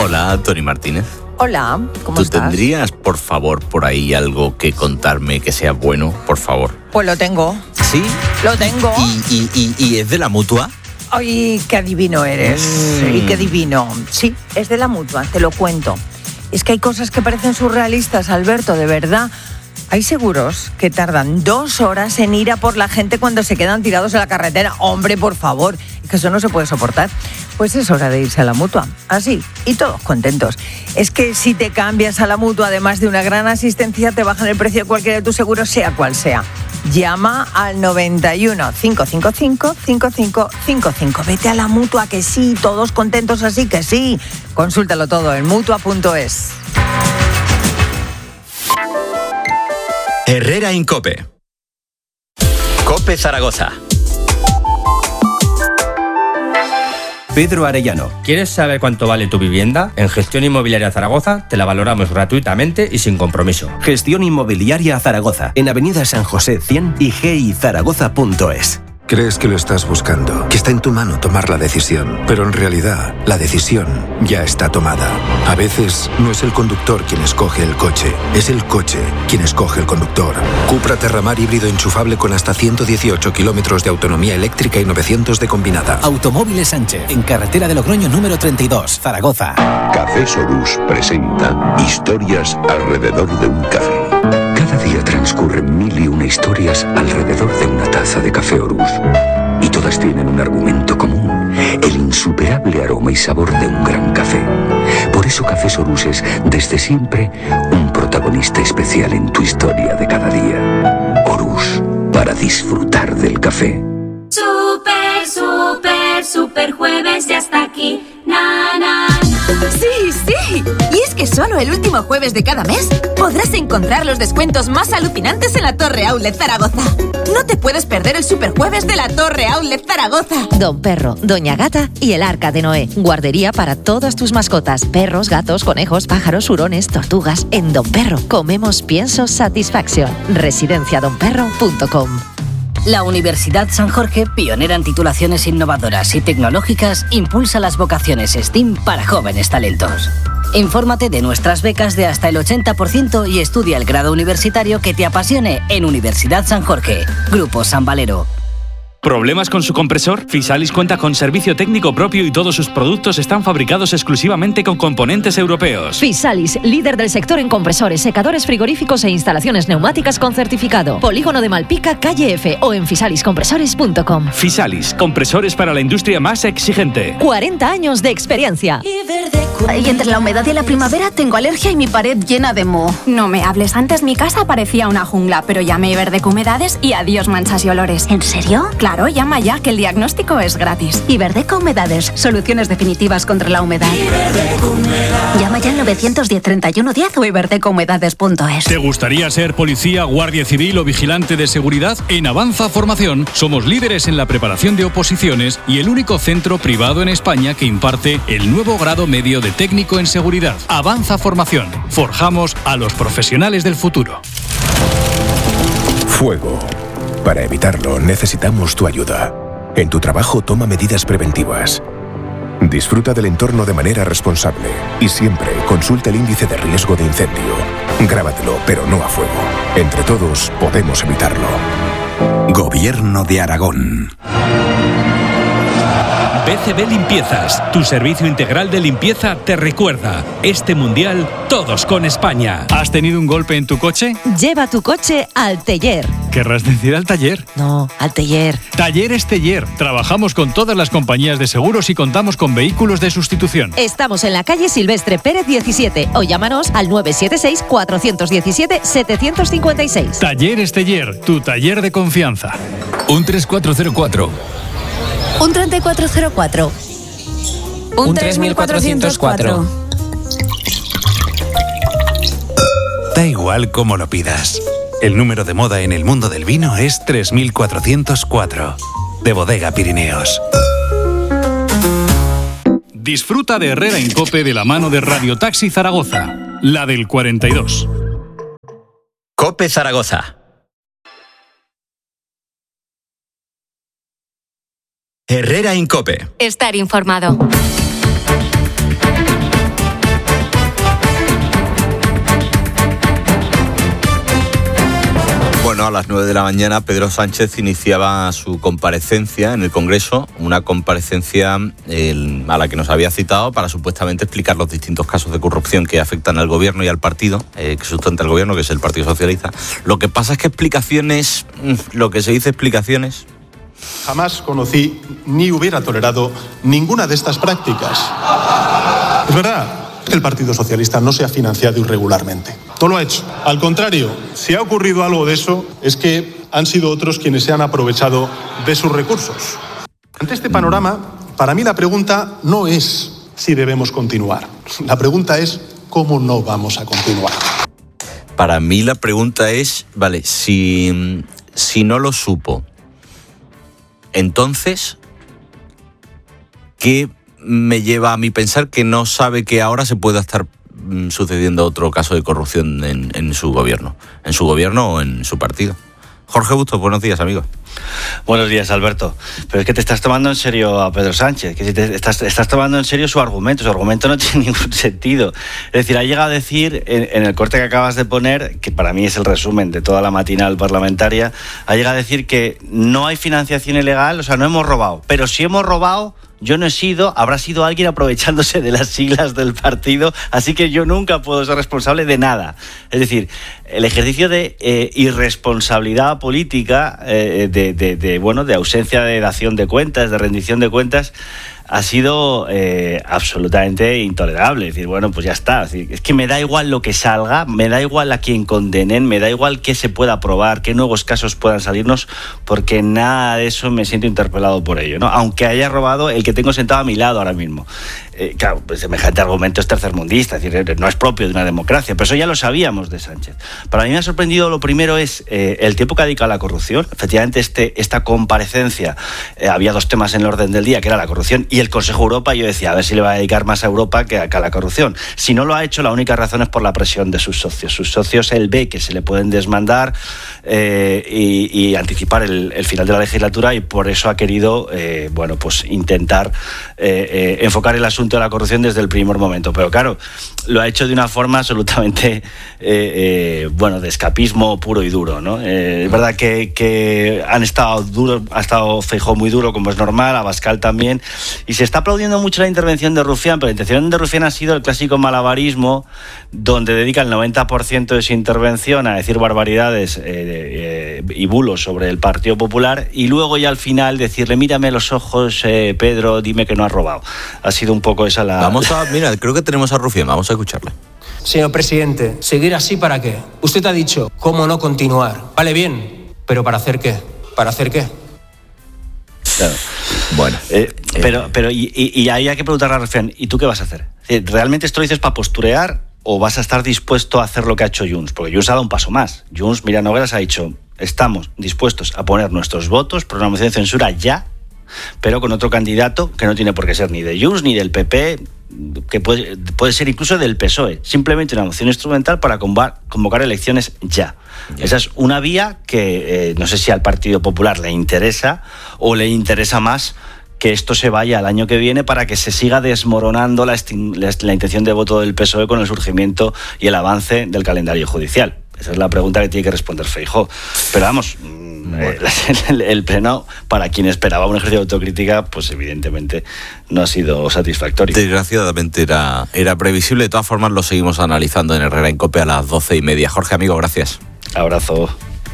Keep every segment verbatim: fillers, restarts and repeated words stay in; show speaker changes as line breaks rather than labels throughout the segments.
Hola, Tony Martínez.
Hola, ¿cómo
¿Tú
estás?
¿Tú tendrías, por favor, por ahí algo que contarme que sea bueno, por favor?
Pues lo tengo.
¿Sí?
Lo tengo.
¿Y, y, y, y es de la Mutua?
Ay, qué adivino eres.
Mm.
Y qué divino. Sí, es de la Mutua, te lo cuento. Es que hay cosas que parecen surrealistas, Alberto, de verdad. Hay seguros que tardan dos horas en ir a por la gente cuando se quedan tirados en la carretera. Hombre, por favor, es que eso no se puede soportar. Pues es hora de irse a la Mutua, así, y todos contentos. Es que si te cambias a la Mutua, además de una gran asistencia, te bajan el precio de cualquiera de tus seguros, sea cual sea. Llama al noventa y uno, cinco cinco cinco, cinco cinco cinco cinco. Vete a la Mutua, que sí, todos contentos así, que sí. Consúltalo todo en mutua punto es.
Herrera Incope. Cope Zaragoza.
Pedro Arellano.
¿Quieres saber cuánto vale tu vivienda? En Gestión Inmobiliaria Zaragoza te la valoramos gratuitamente y sin compromiso.
Gestión Inmobiliaria Zaragoza, en Avenida San José cien y g i zaragoza punto es.
Crees que lo estás buscando, que está en tu mano tomar la decisión, pero en realidad la decisión ya está tomada. A veces no es el conductor quien escoge el coche, es el coche quien escoge el conductor. Cupra Terramar híbrido enchufable con hasta ciento dieciocho kilómetros de autonomía eléctrica y novecientos de combinada.
Automóviles Sánchez, en carretera de Logroño número treinta y dos, Zaragoza.
Café Sorús presenta Historias alrededor de un café. Cada día transcurren mil y una historias alrededor de una taza de café Orús. Y todas tienen un argumento común, el insuperable aroma y sabor de un gran café. Por eso Café Sorús es, desde siempre, un protagonista especial en tu historia de cada día. Orús, para disfrutar del café.
Super, super, super jueves ya está aquí. Na, na, na.
Sí, sí. Y es que solo el último jueves de cada mes podrás encontrar los descuentos más alucinantes en la Torre Outlet Zaragoza. No te puedes perder el Superjueves de la Torre Outlet Zaragoza.
Don Perro, Doña Gata y el Arca de Noé. Guardería para todas tus mascotas. Perros, gatos, conejos, pájaros, hurones, tortugas. En Don Perro comemos piensos Satisfaction. residencia don perro punto com.
La Universidad San Jorge, pionera en titulaciones innovadoras y tecnológicas, impulsa las vocaciones STEAM para jóvenes talentos. Infórmate de nuestras becas de hasta el ochenta por ciento y estudia el grado universitario que te apasione en Universidad San Jorge. Grupo San Valero.
¿Problemas con su compresor? Fisalis cuenta con servicio técnico propio y todos sus productos están fabricados exclusivamente con componentes europeos.
Fisalis, líder del sector en compresores, secadores frigoríficos e instalaciones neumáticas con certificado. Polígono de Malpica, calle F o en fisalis compresores punto com.
Fisalis, compresores para la industria más exigente.
cuarenta años de experiencia.
Y entre la humedad y la primavera tengo alergia y mi pared llena de moho.
No me hables, antes mi casa parecía una jungla, pero llamé Iberdeco Humedades y adiós manchas y olores.
¿En serio?
Claro, llama ya, que el diagnóstico es gratis.
Iberdeco Humedades, soluciones definitivas contra la humedad. Llama ya al nueve uno cero, treinta y uno diez o iberdeco humedades punto es.
¿Te gustaría ser policía, guardia civil o vigilante de seguridad? En Avanza Formación somos líderes en la preparación de oposiciones y el único centro privado en España que imparte el nuevo grado medio de técnico en seguridad. Avanza Formación. Forjamos a los profesionales del futuro.
Fuego. Para evitarlo, necesitamos tu ayuda. En tu trabajo, toma medidas preventivas. Disfruta del entorno de manera responsable y siempre consulta el índice de riesgo de incendio. Grábatelo, pero no a fuego. Entre todos, podemos evitarlo.
Gobierno de Aragón.
B C B Limpiezas, tu servicio integral de limpieza, te recuerda: este mundial, todos con España.
¿Has tenido un golpe en tu coche?
Lleva tu coche al taller.
¿Querrás decir al taller?
No, al taller.
Talleres Teller. Trabajamos con todas las compañías de seguros y contamos con vehículos de sustitución.
Estamos en la calle Silvestre Pérez diecisiete o llámanos al nueve siete seis, cuatro uno siete, siete cinco seis.
Talleres Teller, tu taller de confianza.
Un tres cuatro cero cuatro.
Un treinta y cuatro cero cuatro.
Un tres mil cuatrocientos cuatro.
Da igual cómo lo pidas. El número de moda en el mundo del vino es tres mil cuatrocientos cuatro. De Bodega Pirineos.
Disfruta de Herrera Incope de la mano de Radio Taxi Zaragoza, la del cuarenta y dos.
Cope Zaragoza. Herrera Incope.
Estar informado.
Bueno, a las nueve de la mañana Pedro Sánchez iniciaba su comparecencia en el Congreso, una comparecencia eh, a la que nos había citado para supuestamente explicar los distintos casos de corrupción que afectan al gobierno y al partido, eh, que sustenta el gobierno, que es el Partido Socialista. Lo que pasa es que explicaciones, lo que se dice explicaciones...
Jamás conocí ni hubiera tolerado ninguna de estas prácticas. Es verdad que el Partido Socialista no se ha financiado irregularmente. No lo ha hecho. Al contrario, si ha ocurrido algo de eso, es que han sido otros quienes se han aprovechado de sus recursos. Ante este panorama, para mí la pregunta no es si debemos continuar. La pregunta es cómo no vamos a continuar.
Para mí la pregunta es, vale, si, si no lo supo, entonces, ¿qué me lleva a mí pensar que no sabe que ahora se pueda estar mm, sucediendo otro caso de corrupción en, en su gobierno? En su gobierno o en su partido. Jorge Bustos, buenos días, amigo.
Buenos días, Alberto. Pero es que te estás tomando en serio a Pedro Sánchez, que si te estás, estás tomando en serio su argumento, su argumento no tiene ningún sentido. Es decir, ha llegado a decir, en, en el corte que acabas de poner, que para mí es el resumen de toda la matinal parlamentaria, ha llegado a decir que no hay financiación ilegal, o sea, no hemos robado, pero si hemos robado... Yo no he sido, habrá sido alguien aprovechándose de las siglas del partido, así que yo nunca puedo ser responsable de nada. Es decir, el ejercicio de eh, irresponsabilidad política, eh, de, de, de, bueno, de ausencia de dación de cuentas, de rendición de cuentas, ha sido eh, absolutamente intolerable. Es decir, bueno, pues ya está. Es decir, es que me da igual lo que salga, me da igual a quién condenen, me da igual qué se pueda probar, qué nuevos casos puedan salirnos, porque nada de eso me siento interpelado por ello, ¿no? Aunque haya robado el que tengo sentado a mi lado ahora mismo. Eh, claro, pues semejante argumento es tercermundista, es decir, no es propio de una democracia, pero eso ya lo sabíamos de Sánchez. Para mí me ha sorprendido, lo primero es eh, el tiempo que ha dedicado a la corrupción. Efectivamente, este, esta comparecencia, eh, había dos temas en el orden del día, que era la corrupción y el Consejo Europa. Yo decía, a ver si le va a dedicar más a Europa que a, que a la corrupción. Si no lo ha hecho, la única razón es por la presión de sus socios. Sus socios, él ve que se le pueden desmandar eh, y, y anticipar el, el final de la legislatura, y por eso ha querido, eh, bueno, pues intentar eh, eh, enfocar el asunto de la corrupción desde el primer momento. Pero claro, lo ha hecho de una forma absolutamente, eh, eh, bueno, de escapismo puro y duro, ¿no? Eh, es verdad que, que han estado duros, ha estado Feijóo muy duro, como es normal, Abascal también, y se está aplaudiendo mucho la intervención de Rufián, pero la intervención de Rufián ha sido el clásico malabarismo, donde dedica el noventa por ciento de su intervención a decir barbaridades eh, eh, y bulos sobre el Partido Popular, y luego ya al final decirle, mírame los ojos, eh, Pedro, dime que no has robado. Ha sido un poco esa la...
Vamos a, mira, creo que tenemos a Rufián, vamos a escucharle.
Señor presidente, ¿seguir así para qué? Usted ha dicho, ¿cómo no continuar? Vale, bien, pero ¿para hacer qué? ¿Para hacer qué?
Claro. Bueno, eh, pero, pero y, y ahí hay que preguntarle a Rufián, ¿y tú qué vas a hacer? ¿Realmente esto lo dices para posturear o vas a estar dispuesto a hacer lo que ha hecho Junts? Porque Junts ha dado un paso más. Junts, Miriam Nogueras, ha dicho, estamos dispuestos a poner nuestros votos por una moción de censura ya, pero con otro candidato que no tiene por qué ser ni de Junts ni del P P, que puede, puede ser incluso del P S O E. Simplemente una moción instrumental para convocar elecciones ya. Yeah. Esa es una vía que eh, no sé si al Partido Popular le interesa o le interesa más que esto se vaya al año que viene para que se siga desmoronando la, la, la intención de voto del P S O E con el surgimiento y el avance del calendario judicial. Esa es la pregunta que tiene que responder Feijóo. Pero vamos, bueno. eh, el, el pleno, para quien esperaba un ejercicio de autocrítica, pues evidentemente no ha sido satisfactorio.
Desgraciadamente era, era previsible. De todas formas, lo seguimos analizando en Herrera en Cope a las doce y media. Jorge, amigo, gracias.
Abrazo.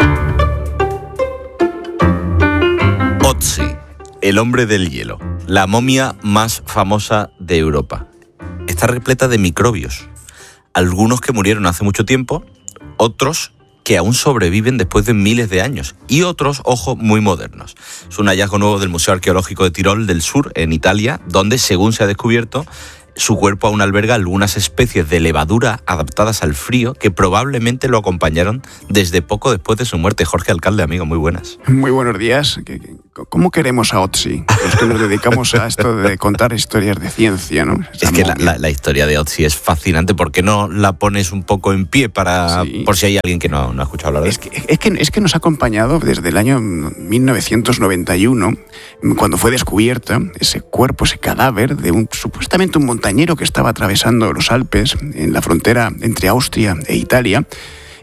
Otzi, el hombre del hielo, la momia más famosa de Europa. Está repleta de microbios. Algunos que murieron hace mucho tiempo, otros que aún sobreviven después de miles de años, y otros, ojo, muy modernos. Es un hallazgo nuevo del Museo Arqueológico de Tirol del Sur, en Italia, donde, según se ha descubierto, su cuerpo aún alberga algunas especies de levadura adaptadas al frío que probablemente lo acompañaron desde poco después de su muerte. Jorge Alcalde, amigo, muy buenas.
Muy buenos días. ¿Cómo queremos a Otzi? Los que nos dedicamos a esto de contar historias de ciencia, ¿no? Esa
es que la, la, la historia de Otzi es fascinante. ¿Por qué no la pones un poco en pie para sí. por si hay alguien que no, no ha escuchado hablar de
es que, es, que, es que nos ha acompañado desde el año mil novecientos noventa y uno, cuando fue descubierta ese cuerpo, ese cadáver de un supuestamente un montañero que estaba atravesando los Alpes en la frontera entre Austria e Italia.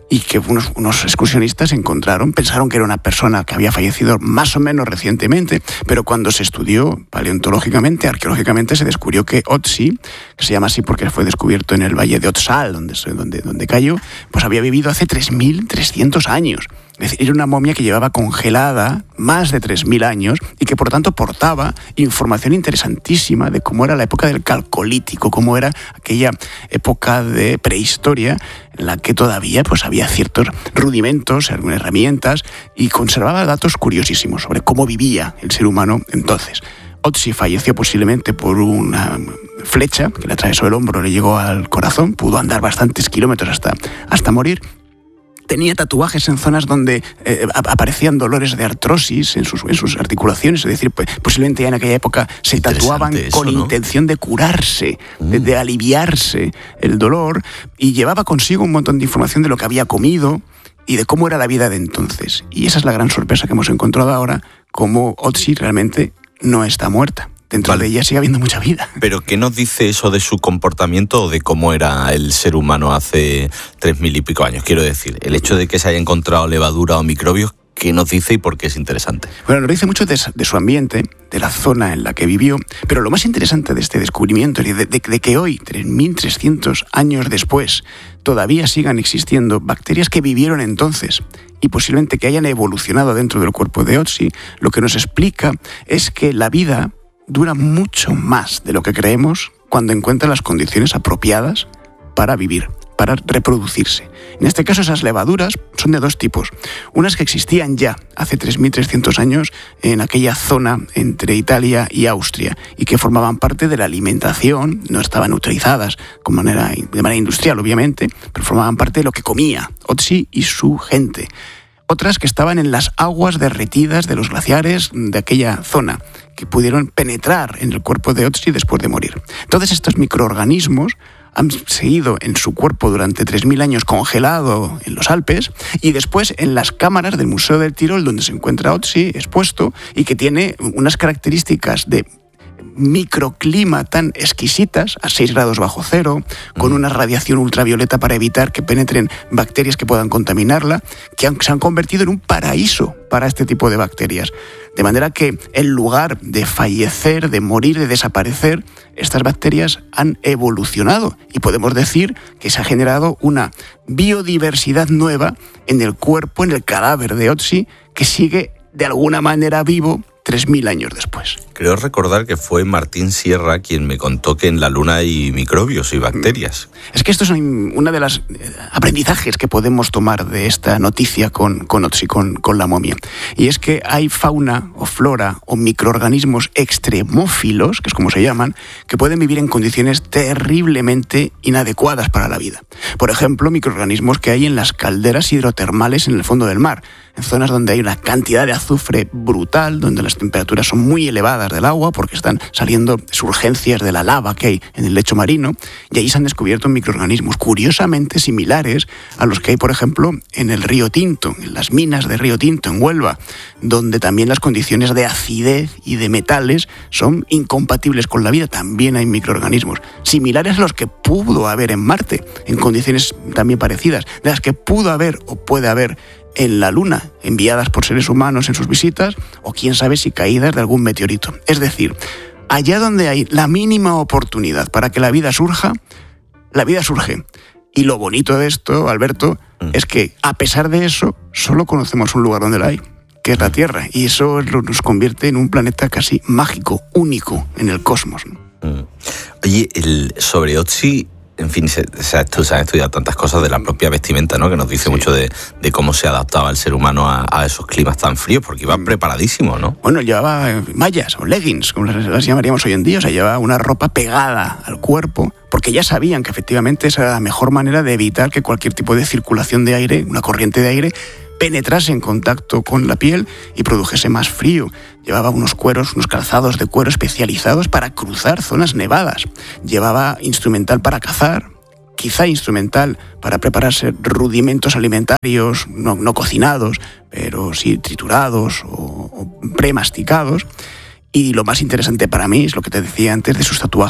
y que unos, unos excursionistas encontraron, pensaron que era una persona que había fallecido más o menos recientemente, pero cuando se estudió paleontológicamente, arqueológicamente, se descubrió que Otzi, que se llama así porque fue descubierto en el valle de Otzal, donde, donde, donde cayó, pues había vivido hace tres mil trescientos años. Es decir, era una momia que llevaba congelada más de tres mil años y que por tanto portaba información interesantísima de cómo era la época del Calcolítico, cómo era aquella época de prehistoria en la que todavía pues, había ciertos rudimentos, algunas herramientas y conservaba datos curiosísimos sobre cómo vivía el ser humano entonces. Otzi falleció posiblemente por una flecha que le atravesó el hombro, le llegó al corazón, pudo andar bastantes kilómetros hasta, hasta morir. Tenía tatuajes en zonas donde eh, aparecían dolores de artrosis en sus, en sus articulaciones, es decir, pues, posiblemente ya en aquella época se tatuaban eso, con ¿no? intención de curarse, mm. de, de aliviarse el dolor, y llevaba consigo un montón de información de lo que había comido y de cómo era la vida de entonces. Y esa es la gran sorpresa que hemos encontrado ahora, cómo Otzi realmente no está muerta. Dentro vale. de ella sigue habiendo mucha vida.
¿Pero qué nos dice eso de su comportamiento o de cómo era el ser humano hace tres mil y pico años? Quiero decir, el hecho de que se haya encontrado levadura o microbios, ¿qué nos dice y por qué es interesante?
Bueno, nos dice mucho de, de su ambiente, de la zona en la que vivió, pero lo más interesante de este descubrimiento es de, de, de que hoy, tres mil trescientos años después, todavía sigan existiendo bacterias que vivieron entonces y posiblemente que hayan evolucionado dentro del cuerpo de Otzi. Lo que nos explica es que la vida dura mucho más de lo que creemos cuando encuentra las condiciones apropiadas para vivir, para reproducirse. En este caso, esas levaduras son de dos tipos. Unas que existían ya hace tres mil trescientos años en aquella zona entre Italia y Austria y que formaban parte de la alimentación, no estaban utilizadas de manera, de manera industrial, obviamente, pero formaban parte de lo que comía Otzi y su gente. Otras que estaban en las aguas derretidas de los glaciares de aquella zona, que pudieron penetrar en el cuerpo de Otzi después de morir. Entonces estos microorganismos han seguido en su cuerpo durante tres mil años congelado en los Alpes y después en las cámaras del Museo del Tirol, donde se encuentra Otzi expuesto y que tiene unas características de microclima tan exquisitas, a seis grados bajo cero, con una radiación ultravioleta para evitar que penetren bacterias que puedan contaminarla, que han, se han convertido en un paraíso para este tipo de bacterias. De manera que en lugar de fallecer, de morir, de desaparecer, estas bacterias han evolucionado y podemos decir que se ha generado una biodiversidad nueva en el cuerpo, en el cadáver de Otzi, que sigue de alguna manera vivo tres mil años después.
Creo recordar que fue Martín Sierra quien me contó que en la Luna hay microbios y bacterias.
Es que esto es una de las aprendizajes que podemos tomar de esta noticia con, con Otzi, con, con la momia. Y es que hay fauna o flora o microorganismos extremófilos, que es como se llaman, que pueden vivir en condiciones terriblemente inadecuadas para la vida. Por ejemplo, microorganismos que hay en las calderas hidrotermales en el fondo del mar, en zonas donde hay una cantidad de azufre brutal, donde las temperaturas son muy elevadas del agua porque están saliendo surgencias de la lava que hay en el lecho marino, y ahí se han descubierto microorganismos curiosamente similares a los que hay, por ejemplo, en el Río Tinto, en las minas de Río Tinto, en Huelva, donde también las condiciones de acidez y de metales son incompatibles con la vida. También hay microorganismos similares a los que pudo haber en Marte, en condiciones también parecidas, de las que pudo haber o puede haber en la Luna, enviadas por seres humanos en sus visitas, o quién sabe si caídas de algún meteorito. Es decir, allá donde hay la mínima oportunidad para que la vida surja, la vida surge. Y lo bonito de esto, Alberto, mm. es que a pesar de eso, solo conocemos un lugar donde la hay, que es la Tierra. Y eso nos convierte en un planeta casi mágico, único en el cosmos, ¿no?
Mm. Oye, el, sobre Otzi, en fin, se, se, se han estudiado tantas cosas de la propia vestimenta, ¿no? Que nos dice sí. mucho de, de cómo se adaptaba el ser humano a, a esos climas tan fríos, porque iba preparadísimo, ¿no?
Bueno, llevaba mallas o leggings, como las, las llamaríamos hoy en día, o sea, llevaba una ropa pegada al cuerpo, porque ya sabían que efectivamente esa era la mejor manera de evitar que cualquier tipo de circulación de aire, una corriente de aire, penetrase en contacto con la piel y produjese más frío. Llevaba unos cueros, unos calzados de cuero especializados para cruzar zonas nevadas. Llevaba instrumental para cazar, quizá instrumental para prepararse rudimentos alimentarios no, no cocinados, pero sí triturados o, o premasticados. Y lo más interesante para mí es lo que te decía antes de sus tatuajes.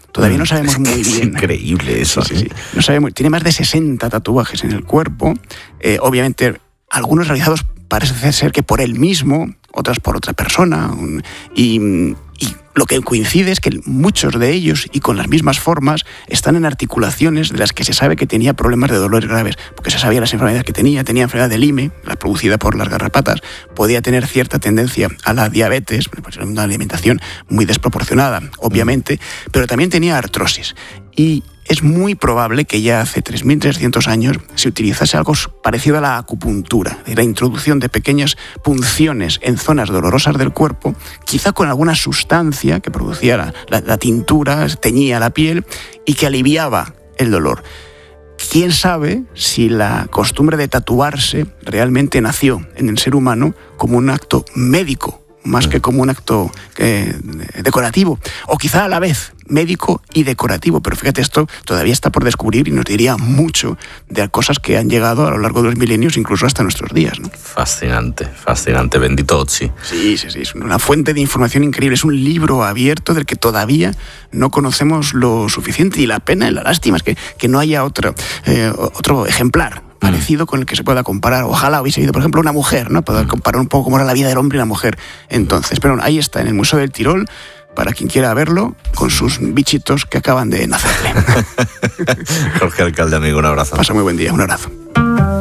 Todavía no sabemos muy
Es
bien.
increíble eso.
Sí, sí, sí. No sabemos, tiene más de sesenta tatuajes en el cuerpo. Eh, obviamente, algunos realizados parece ser que por él mismo, otras por otra persona. Un, y, y lo que coincide es que muchos de ellos, y con las mismas formas, están en articulaciones de las que se sabe que tenía problemas de dolores graves, porque se sabía las enfermedades que tenía. Tenía enfermedad de Lyme, la producida por las garrapatas, podía tener cierta tendencia a la diabetes, pues una alimentación muy desproporcionada, obviamente, pero también tenía artrosis. Y es muy probable que ya hace tres mil trescientos años se utilizase algo parecido a la acupuntura, la introducción de pequeñas punciones en zonas dolorosas del cuerpo, quizá con alguna sustancia que producía la, la, la tintura, teñía la piel y que aliviaba el dolor. ¿Quién sabe si la costumbre de tatuarse realmente nació en el ser humano como un acto médico, más que como un acto eh, decorativo, o quizá a la vez médico y decorativo? Pero fíjate, esto todavía está por descubrir y nos diría mucho de cosas que han llegado a lo largo de los milenios, incluso hasta nuestros días, ¿no?
Fascinante, fascinante, bendito Otzi.
Sí, sí, sí, es una fuente de información increíble, es un libro abierto del que todavía no conocemos lo suficiente, y la pena y la lástima es que, que no haya otro, eh, otro ejemplar parecido con el que se pueda comparar. Ojalá hubiese ido, por ejemplo, una mujer, ¿no? Poder comparar un poco cómo era la vida del hombre y la mujer entonces. Pero ahí está, en el Museo del Tirol, para quien quiera verlo, con sus bichitos que acaban de nacerle.
Jorge Alcalde, amigo, un abrazo.
Pasa muy buen día, un abrazo.